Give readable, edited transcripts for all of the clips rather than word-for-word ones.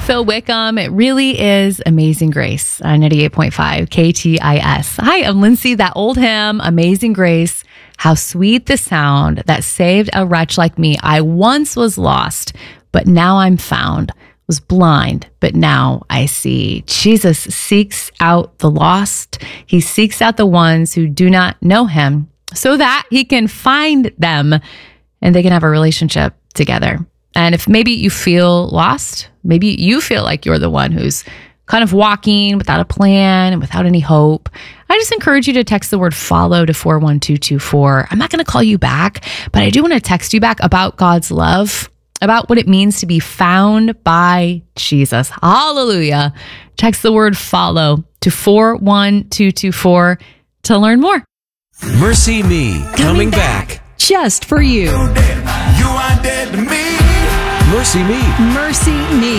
Phil Wickham. It really is Amazing Grace on 98.5 KTIS. Hi, I'm Lindsay. That old hymn, Amazing Grace. How sweet the sound that saved a wretch like me. I once was lost, but now I'm found. Was blind, but now I see. Jesus seeks out the lost. He seeks out the ones who do not know him so that he can find them and they can have a relationship together. And if maybe you feel lost, maybe you feel like you're the one who's kind of walking without a plan and without any hope, I just encourage you to text the word follow to 41224. I'm not going to call you back, but I do want to text you back about God's love, about what it means to be found by Jesus. Hallelujah. Text the word follow to 41224 to learn more. Mercy Me, coming back. Just for you. You are dead to me. Mercy Me. Mercy Me.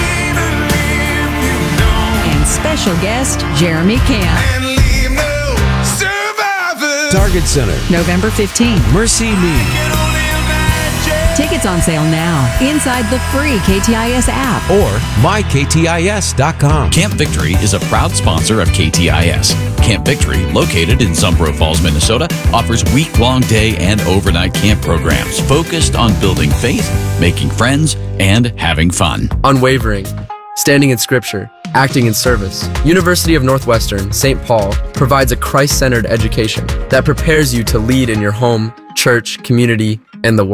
And special guest, Jeremy Camp. And leave no survivors. Target Center, November 15th. Mercy Me. Tickets on sale now inside the free KTIS app. Or myktis.com. Camp Victory is a proud sponsor of KTIS. Camp Victory, located in Zumbro Falls, Minnesota, offers week-long day and overnight camp programs focused on building faith, making friends, and having fun. Unwavering, standing in Scripture, acting in service. University of Northwestern, St. Paul provides a Christ-centered education that prepares you to lead in your home, church, community, and the world.